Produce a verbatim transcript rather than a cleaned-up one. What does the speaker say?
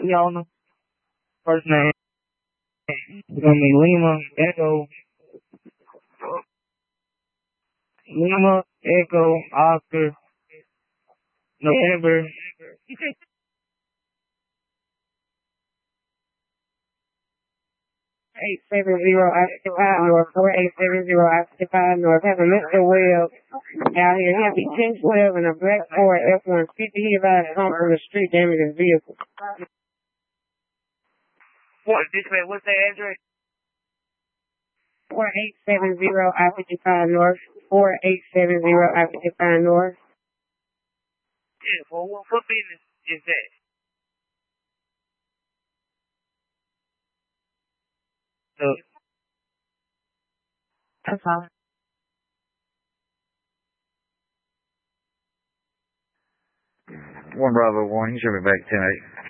Leona. First name is gonna be Lima Echo Lima Echo Oscar November. Eight seven zero Oscar five North four eight seven zero Oscar five North. Have a Mister Webb out here. Have a ten twelve and a black Ford F one fifty. He about to come from the street damaging his vehicle. What this man? What's the address? Four eight seven zero I fifty five North. Four eight seven zero I fifty five North. Yeah. Well, what, what business is that? So that's all. One Bravo one. You should be back ten eight.